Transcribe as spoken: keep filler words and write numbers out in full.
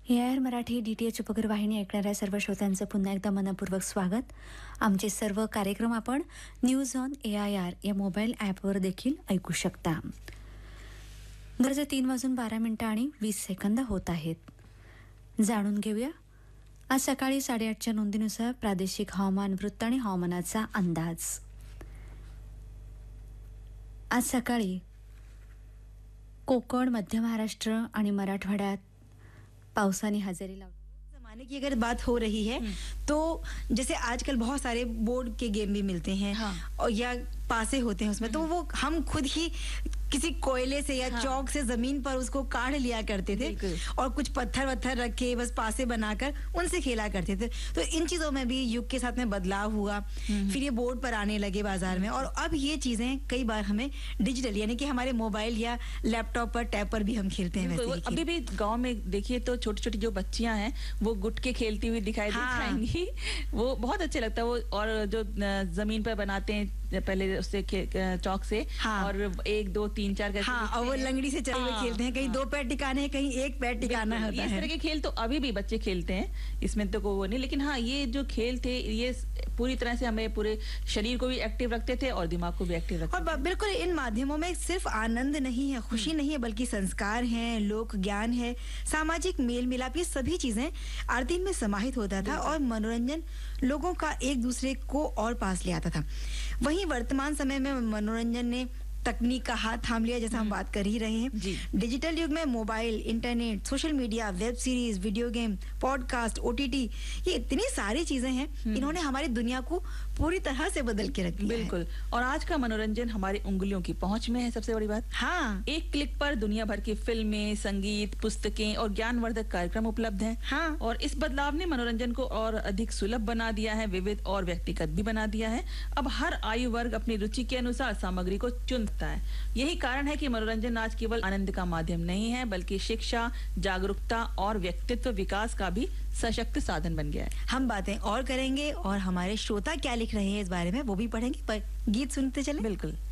A I R Marathi D T H उपग्रह वाहिनी ऐकणाऱ्या सर्व श्रोत्यांचं पुन्हा एकदा मनपूर्वक स्वागत. आमचे सर्व कार्यक्रम आपण news on A I R या मोबाईल ॲपवर देखील ऐकू शकता. गरजे तीन वाजून बारा मिनिटं आणि वीस सेकंद होत आहेत. जाणून घेऊया आज सकाळी साडेआठच्या नोंदीनुसार प्रादेशिक हवामान वृत्त आणि हवामानाचा अंदाज. आज सकाळी कोकण, मध्य महाराष्ट्र आणि मराठवाड्यात पावसाने हजेरी लावली. जमाने की अगर बात हो रही है तो जैसे आजकल बहुत सारे बोर्ड के गेम भी मिलते हैं. हाँ. और या पासे होते हैं उसमें, तो वो हम खुद ही किसी कोयले से या हाँ. चौक से जमीन पर उसको काढ़ लिया करते थे और कुछ पत्थर वत्थर रख के बस पासे बनाकर उनसे खेला करते थे. तो इन चीजों में भी युग के साथ में बदलाव हुआ. फिर ये बोर्ड पर आने लगे बाजार में, और अब ये चीजें कई बार हमें डिजिटल यानी कि हमारे मोबाइल या लैपटॉप पर, टैब पर भी हम खेलते हैं. वैसे ही अभी भी गांव में देखिए तो छोटी छोटी जो बच्चियां हैं वो गुटके खेलती हुई दिखाई हाँ. दिखाएंगी. वो बहुत अच्छे लगता है. वो और जो जमीन पर बनाते हैं पहले उससे चौक से हाँ. और एक दो तीन चार करके हाँ, और वो लंगड़ी से चल हाँ, खेलते हैं. कहीं हाँ. दो पैर टिकाने हैं, कहीं एक पैर टिकाना होता है. इस तरह के खेल तो अभी भी बच्चे खेलते हैं, इसमें तो कोई वो नहीं. लेकिन हाँ, ये जो खेल थे ये पूरी तरह से हमें पूरे शरीर को भी एक्टिव रखते थे और दिमाग को भी एक्टिव रखते थे. और बिल्कुल इन माध्यमों में सिर्फ आनंद नहीं है, खुशी नहीं है, बल्कि संस्कार है, लोक ज्ञान है, सामाजिक मेल मिलाप, ये सभी चीजें आरती में समाहित होता था और मनोरंजन लोगों का एक दूसरे को और पास ले आता था. वहीं वर्तमान समय में मनोरंजन ने तकनीक का हाथ थाम लिया, जैसा हम बात कर ही रहे हैं. डिजिटल युग में mobile, internet, social media, web series, video game, podcast, O T T, ये इतनी सारी चीजें हैं, इन्होंने हमारी दुनिया को पूरी तरह से बदल के रख दिया. बिल्कुल. और आज का मनोरंजन हमारी उंगलियों की पहुंच में है. सबसे बड़ी बात हाँ, एक क्लिक पर दुनिया भर की फिल्में, संगीत, पुस्तकें और ज्ञानवर्धक कार्यक्रम उपलब्ध हैं. हाँ. और इस बदलाव ने मनोरंजन को और अधिक सुलभ बना दिया है, विविध और व्यक्तिगत भी बना दिया है. अब हर आयु वर्ग अपनी रुचि के अनुसार सामग्री को चुन है. यही कारण है कि मनोरंजन आज केवल आनंद का माध्यम नहीं है, बल्कि शिक्षा, जागरूकता और व्यक्तित्व विकास का भी सशक्त साधन बन गया है. हम बातें और करेंगे और हमारे श्रोता क्या लिख रहे हैं इस बारे में वो भी पढ़ेंगे, पर गीत सुनते चले. बिल्कुल.